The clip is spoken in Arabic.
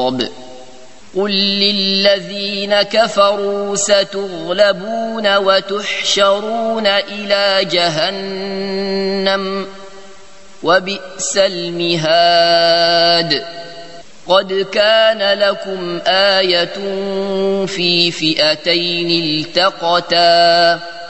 قل للذين كفروا ستغلبون وتحشرون إلى جهنم وبئس المهاد قد كان لكم آية في فئتين التقتا